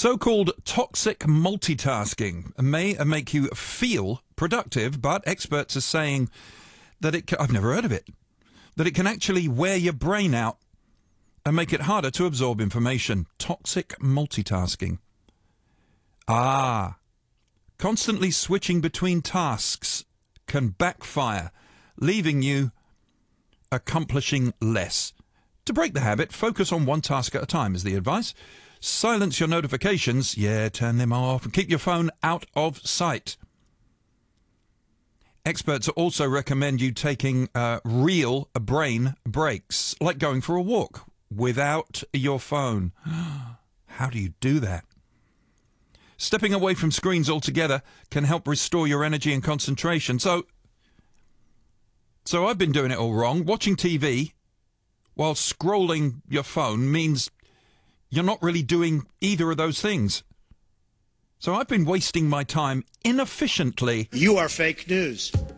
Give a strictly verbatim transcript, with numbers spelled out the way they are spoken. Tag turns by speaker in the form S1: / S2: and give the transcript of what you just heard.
S1: So-called toxic multitasking may make you feel productive, but experts are saying that it can, I've never heard of it, that it can actually wear your brain out and make it harder to absorb information. Toxic multitasking. Ah, constantly switching between tasks can backfire, leaving you accomplishing less. To break the habit, focus on one task at a time is the advice. Silence your notifications, yeah, turn them off, and keep your phone out of sight. Experts also recommend you taking uh, real brain breaks, like going for a walk without your phone. How do you do that? Stepping away from screens altogether can help restore your energy and concentration. So, so I've been doing it all wrong. Watching T V while scrolling your phone means you're not really doing either of those things. So I've been wasting my time inefficiently.
S2: You are fake news.